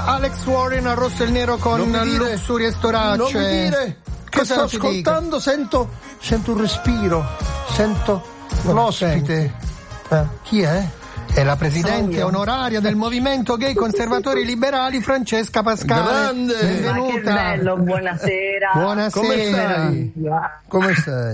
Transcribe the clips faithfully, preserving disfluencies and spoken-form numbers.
Alex Warren al Rosso e il Nero con Luxury e Storacce. Non mi dire che Cosa sto ti ascoltando, sento, sento un respiro, sento l'ospite. Eh, chi è? È la presidente onoraria del movimento gay conservatori liberali, Francesca Pascale. Grande! Benvenuta. Ma che bello, buonasera. Buonasera. Come stai? Come stai?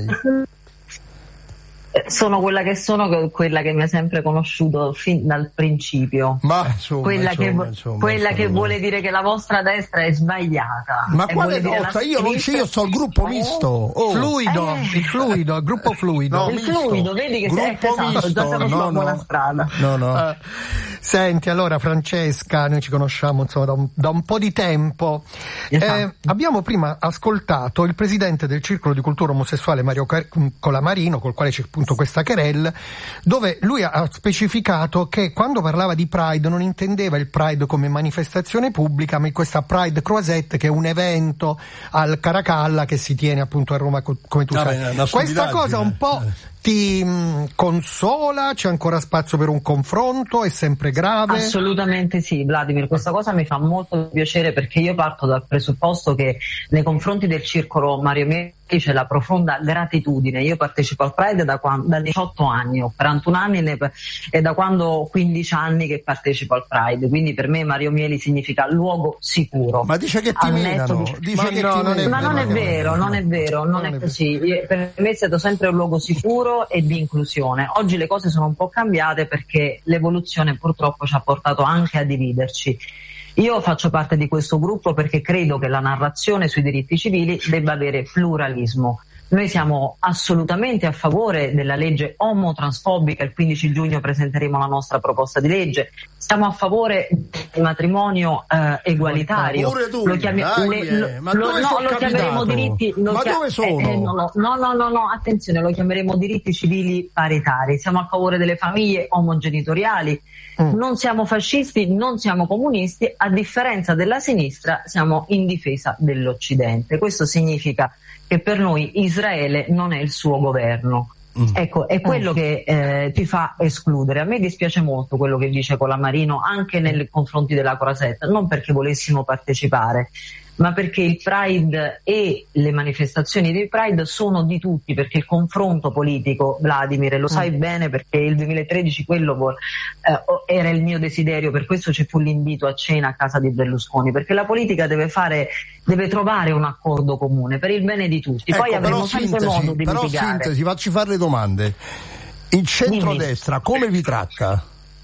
Sono quella che sono, quella che mi ha sempre conosciuto fin dal principio. Ma insomma, quella insomma, che, insomma, quella insomma. che vuole dire che la vostra destra è sbagliata. Ma E quale vuole dire cosa? la Io non c'è, io sto al gruppo Eh, misto. Oh. Fluido, Eh. il fluido, il gruppo fluido. No, Il misto. fluido, vedi che sei Gruppo esatto, misto. già siamo sulla No, buona no. strada. No, no. Eh, Senti, allora Francesca, noi ci conosciamo insomma da un, da un po' di tempo. Esatto. Eh, abbiamo prima ascoltato il presidente del Circolo di Cultura Omosessuale Mario Car- Colamarino, col quale c'è appunto questa querel, dove lui ha specificato che quando parlava di Pride non intendeva il Pride come manifestazione pubblica, ma questa Pride Croisette, che è un evento al Caracalla che si tiene appunto a Roma, co- come tu Ah, sai. beh, una Questa cosa un po' ti mh, consola? C'è ancora spazio per un confronto? È sempre grave? Assolutamente sì, Vladimir, questa cosa mi fa molto piacere perché io parto dal presupposto che nei confronti del circolo Mario Mieli c'è la profonda gratitudine. Io partecipo al Pride da, quando, da diciotto anni, ho quarantuno anni e da quando ho quindici anni che partecipo al Pride, quindi per me Mario Mieli significa luogo sicuro. Ma dice che ti Al netto menano, di- dice Ma che no, ti non è menano. Ma non è vero, non è vero, non è così. Io- Per me è stato sempre un luogo sicuro e di inclusione. Oggi le cose sono un po' cambiate perché l'evoluzione purtroppo ci ha portato anche a dividerci. Io faccio parte di questo gruppo perché credo che la narrazione sui diritti civili debba avere pluralismo. Noi siamo assolutamente a favore della legge omotransfobica, il quindici giugno presenteremo la nostra proposta di legge, siamo a favore del matrimonio eh, egualitario. Pure tu, lo chiami- dai, le- eh, lo- ma lo- dove no, sono lo chiameremo capitato? diritti. lo Ma chia- dove sono? eh, eh, no, no, no, no, no, no, attenzione, lo chiameremo diritti civili paritari. Siamo a favore delle famiglie omogenitoriali. Mm. Non siamo fascisti, non siamo comunisti, a differenza della sinistra siamo in difesa dell'Occidente. Questo significa che per noi Israele non è il suo governo. Mm. Ecco, è quello che eh, ti fa escludere. A me dispiace molto quello che dice Colamarino anche nei confronti della Croisette, non perché volessimo partecipare, ma perché il Pride e le manifestazioni del Pride sono di tutti, perché il confronto politico, Vladimir, e lo sai Mm. bene perché il duemilatredici quello vo- eh, era il mio desiderio, per questo ci fu l'invito a cena a casa di Berlusconi, perché la politica deve fare, deve trovare un accordo comune per il bene di tutti. Poi Ecco, avremo però sempre sintesi, modo di però litigare. sintesi, facci fare le domande. Il centrodestra come vi tratta?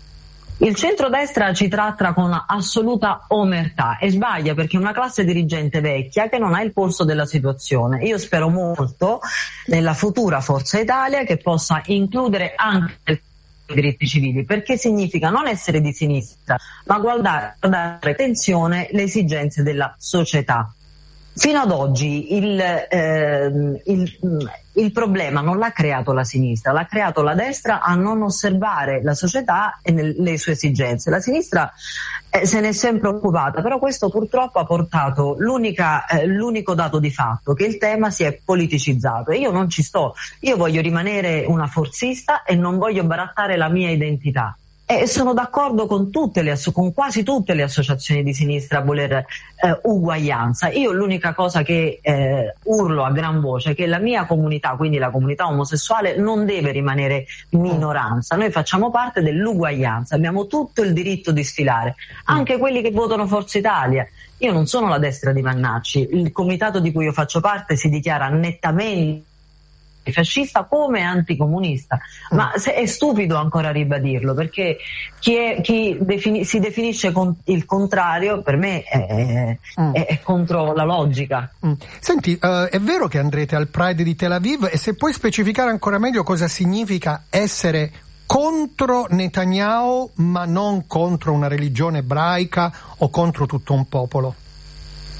Il centrodestra ci tratta con assoluta omertà e sbaglia perché è una classe dirigente vecchia che non ha il polso della situazione. Io spero molto nella futura Forza Italia che possa includere anche i diritti civili, perché significa non essere di sinistra ma guardare, guardare attenzione le esigenze della società. Fino ad oggi il, ehm, il, il problema non l'ha creato la sinistra, l'ha creato la destra a non osservare la società e nel, le sue esigenze. La sinistra eh, se ne è sempre occupata, però questo purtroppo ha portato l'unica, eh, l'unico dato di fatto, che il tema si è politicizzato. E io non ci sto, io voglio rimanere una forzista e non voglio barattare la mia identità. E sono d'accordo con tutte le con quasi tutte le associazioni di sinistra a voler eh, uguaglianza. Io l'unica cosa che eh, urlo a gran voce è che la mia comunità, quindi la comunità omosessuale, non deve rimanere minoranza. Noi facciamo parte dell'uguaglianza, abbiamo tutto il diritto di sfilare, anche quelli che votano Forza Italia. Io non sono la destra di Vannacci, il comitato di cui io faccio parte si dichiara nettamente fascista come anticomunista, ma se è stupido ancora ribadirlo, perché chi, è, chi defini, si definisce con il contrario per me è, Mm. è, è contro la logica. Mm. Senti, uh, è vero che andrete al Pride di Tel Aviv, e se puoi specificare ancora meglio cosa significa essere contro Netanyahu ma non contro una religione ebraica o contro tutto un popolo?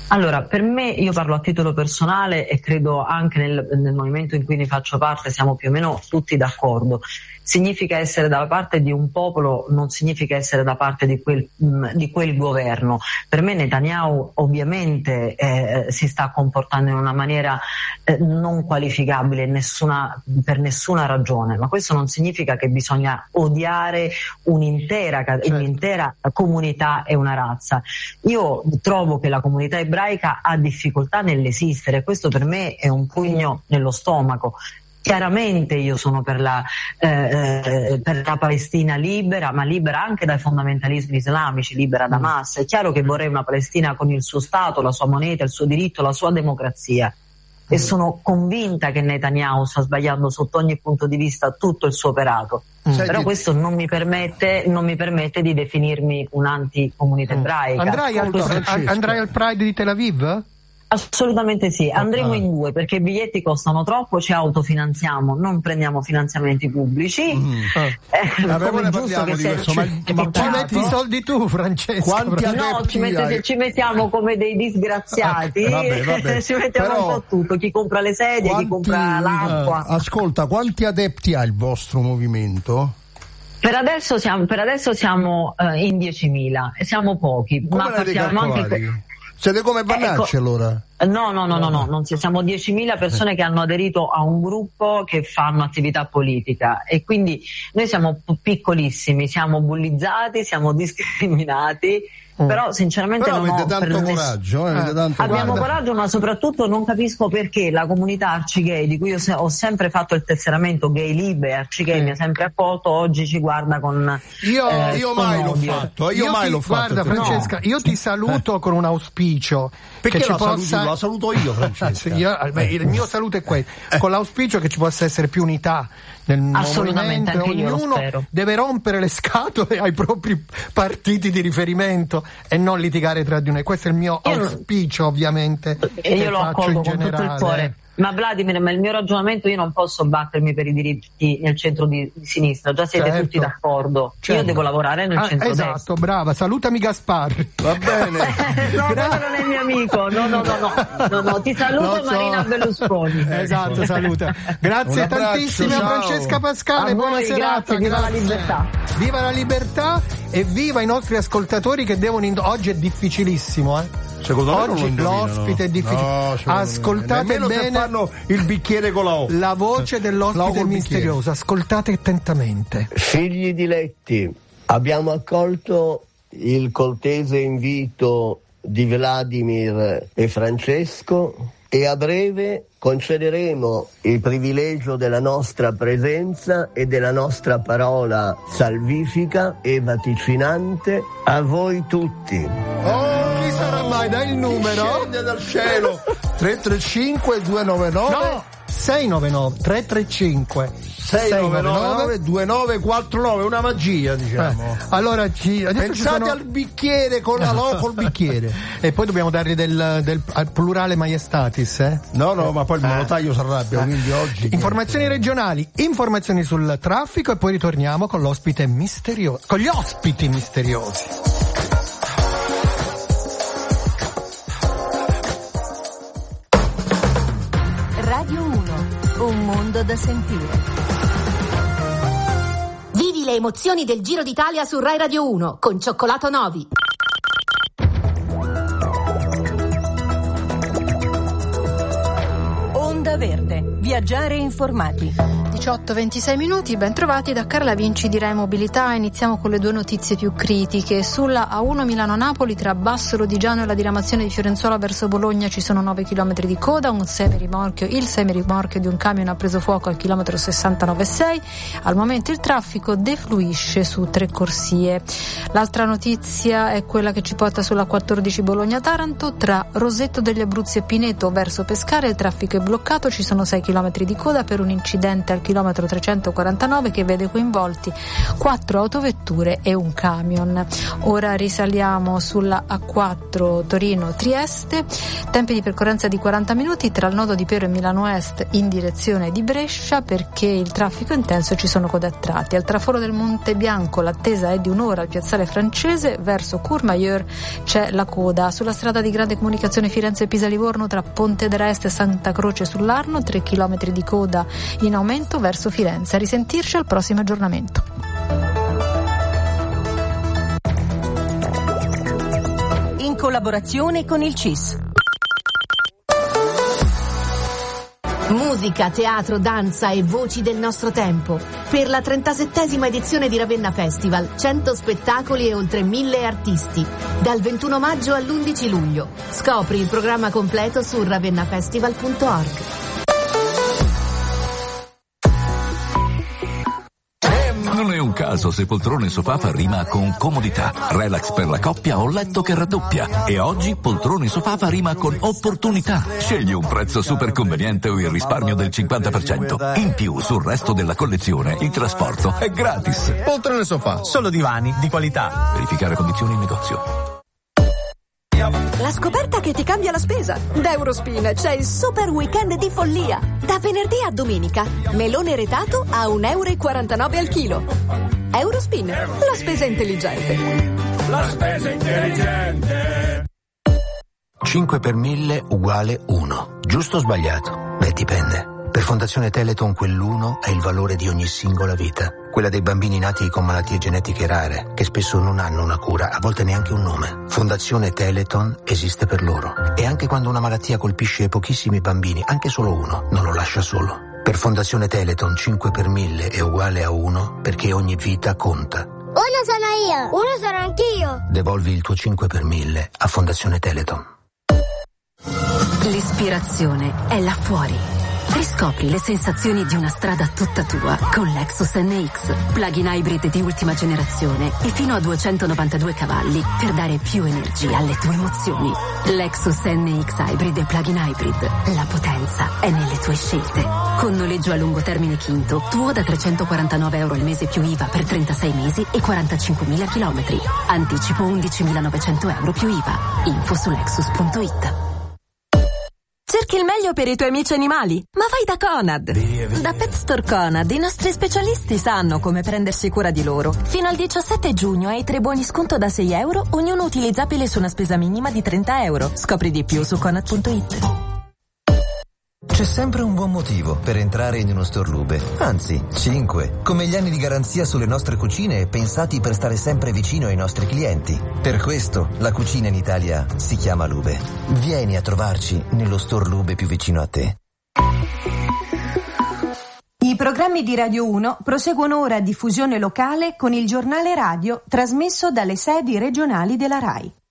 Allora, per me, io parlo a titolo personale e credo anche nel, nel movimento in cui ne faccio parte siamo più o meno tutti d'accordo. Significa essere dalla parte di un popolo, non significa essere da parte di quel, di quel governo. Per me Netanyahu ovviamente eh, si sta comportando in una maniera eh, non qualificabile nessuna, per nessuna ragione, ma questo non significa che bisogna odiare un'intera, certo. un'intera comunità e una razza. Io trovo che la comunità ebraica ha difficoltà nell'esistere, questo per me è un pugno nello stomaco. Chiaramente io sono per la, eh, per la Palestina libera, ma libera anche dai fondamentalismi islamici, libera da Hamas. È chiaro che vorrei una Palestina con il suo Stato, la sua moneta, il suo diritto, la sua democrazia. E sono convinta che Netanyahu sta sbagliando sotto ogni punto di vista tutto il suo operato. Senti, però questo non mi permette, non mi permette di definirmi un'anticomunità ebraica. Andrai al, andrai al Pride di Tel Aviv? Assolutamente sì, andremo in due perché i biglietti costano troppo, ci autofinanziamo, non prendiamo finanziamenti pubblici. Mm. Eh, Vabbè, come giusto che di questo, ma, ma ci metti i soldi tu, Francesco? Quanti no, ci, mette, ci mettiamo come dei disgraziati, vabbè, vabbè. Ci mettiamo però, un po' tutto, chi compra le sedie, quanti, chi compra l'acqua. Uh, ascolta, quanti adepti ha il vostro movimento? Per adesso siamo, per adesso siamo uh, in diecimila e siamo pochi, come ma partiamo anche... Siete come Vannacci, ecco, allora? No, no, no, no, no, non si, siamo diecimila persone che hanno aderito a un gruppo che fanno attività politica e quindi noi siamo piccolissimi, siamo bullizzati, siamo discriminati. Mm. Però sinceramente però non avete ho tanto per coraggio, eh, eh, tanto abbiamo guarda. coraggio, ma soprattutto non capisco perché la comunità arcigay, di cui io se- ho sempre fatto il tesseramento gay libre, arcigay mm. mi ha sempre accolto, oggi ci guarda con io, eh, io con mai odio. l'ho fatto io, io mai ti, l'ho fatto guarda Francesca, no. io ti saluto eh. con un auspicio perché che ci la, possa... saluti, la saluto io, Francesca. io, il mio saluto è questo, eh. con l'auspicio che ci possa essere più unità nel assolutamente, movimento, ognuno deve rompere le scatole ai propri partiti di riferimento e non litigare tra di noi. Questo è il mio io auspicio, ovviamente, e io lo accolgo con tutto il cuore. Ma Vladimir, ma il mio ragionamento, io non posso battermi per i diritti nel centro di, di sinistra, già siete certo. tutti d'accordo, certo. io devo lavorare nel ah, centro esatto, destra. Brava, salutami Gasparri. Va bene. No, quello non è mio amico, no, no, no, no, no, no. Ti saluto so. Marina Berlusconi. Esatto, saluta. Grazie tantissimo a Francesca Pascale, a buona voi, serata. Grazie, viva grazie. la libertà. Viva la libertà e viva i nostri ascoltatori che devono, ind- oggi è difficilissimo, eh. Secondo oggi me l'ospite è difficile. No, ascoltate me. bene. Se fanno il bicchiere con la O. La voce dell'ospite misterioso. Ascoltate attentamente. Figli diletti, abbiamo accolto il cortese invito di Vladimir e Francesco e a breve concederemo il privilegio della nostra presenza e della nostra parola salvifica e vaticinante a voi tutti. Oh, chi sarà mai? Dai il numero. Scende dal cielo. tre tre cinque due nove nove No, sei nove nove tre tre cinque sei nove nove due nove quattro nove, una magia, diciamo. Eh, allora ci pensate ci sono... al bicchiere con la lo col bicchiere. E poi dobbiamo dargli del, del al plurale maiestatis, eh? No, no, ma poi il monotaglio si arrabbia, eh. quindi oggi informazioni regionali, informazioni sul traffico e poi ritorniamo con l'ospite misterioso, con gli ospiti misteriosi. Radio uno, un mondo da sentire. Vivi le emozioni del Giro d'Italia su Rai Radio uno con Cioccolato Novi. Onda Verde, viaggiare informati. diciotto ventisei minuti, ben trovati da Carla Vinci di Rai Mobilità. Iniziamo con le due notizie più critiche. Sulla A uno Milano-Napoli tra Basso Lodigiano e la diramazione di Fiorenzuola verso Bologna ci sono nove chilometri di coda, un semirimorchio, il semirimorchio di un camion ha preso fuoco al chilometro sessantanove virgola sei. Al momento il traffico defluisce su tre corsie. L'altra notizia è quella che ci porta sulla quattordici Bologna-Taranto tra Rosetto degli Abruzzi e Pineto verso Pescara il traffico è bloccato, ci sono sei chilometri di coda per un incidente al chilometro chilometro trecentoquarantanove, che vede coinvolti quattro autovetture e un camion. Ora risaliamo sulla A quattro Torino-Trieste, tempi di percorrenza di quaranta minuti tra il nodo di Pero e Milano Est in direzione di Brescia, perché il traffico è intenso e ci sono code a tratti. Al traforo del Monte Bianco l'attesa è di un'ora al piazzale Francese, verso Courmayeur c'è la coda. Sulla strada di grande comunicazione Firenze-Pisa-Livorno tra Ponte d'Arest e Santa Croce sull'Arno, tre chilometri di coda in aumento verso Firenze. A risentirci al prossimo aggiornamento. In collaborazione con il C I S. Musica, teatro, danza e voci del nostro tempo. Per la trentasettesima edizione di Ravenna Festival, cento spettacoli e oltre mille artisti. Dal ventuno maggio all'undici luglio. Scopri il programma completo su ravennafestival punto org. Non è un caso se poltrone sofà fa rima con comodità, relax per la coppia o letto che raddoppia. E oggi poltrone sofà fa rima con opportunità. Scegli un prezzo super conveniente o il risparmio del cinquanta per cento. In più, sul resto della collezione, il trasporto è gratis. Poltrone sofà, solo divani di qualità. Verificare condizioni in negozio. La scoperta che ti cambia la spesa. Da Eurospin c'è il super weekend di follia. Da venerdì a domenica. Melone retato a un euro e quarantanove al chilo. Eurospin, la spesa intelligente. La spesa intelligente. cinque per mille uguale uno. Giusto o sbagliato? Beh, dipende. Per Fondazione Teleton quell'uno è il valore di ogni singola vita. Quella dei bambini nati con malattie genetiche rare, che spesso non hanno una cura, a volte neanche un nome. Fondazione Teleton esiste per loro. E anche quando una malattia colpisce pochissimi bambini, anche solo uno, non lo lascia solo. Per Fondazione Teleton cinque per mille è uguale a uno, perché ogni vita conta. Uno sono io, uno sono anch'io. Devolvi il tuo cinque per mille a Fondazione Teleton. L'ispirazione è là fuori. Riscopri le sensazioni di una strada tutta tua con Lexus N X, plug-in hybrid di ultima generazione e fino a duecentonovantadue cavalli per dare più energia alle tue emozioni. Lexus N X Hybrid e plug-in hybrid. La potenza è nelle tue scelte. Con noleggio a lungo termine Quinto, tuo da trecentoquarantanove euro al mese più I V A per trentasei mesi e quarantacinquemila chilometri. Anticipo undicimilanovecento euro più I V A. Info su lexus punto it. Cerchi il meglio per i tuoi amici animali? Ma vai da Conad! Da Pet Store Conad i nostri specialisti sanno come prendersi cura di loro. Fino al diciassette giugno hai tre buoni sconto da sei euro, ognuno utilizzabile su una spesa minima di trenta euro. Scopri di più su conad punto it. C'è sempre un buon motivo per entrare in uno store Lube, anzi, cinque, come gli anni di garanzia sulle nostre cucine pensati per stare sempre vicino ai nostri clienti. Per questo la cucina in Italia si chiama Lube. Vieni a trovarci nello store Lube più vicino a te. I programmi di Radio uno proseguono ora a diffusione locale con il giornale radio trasmesso dalle sedi regionali della RAI.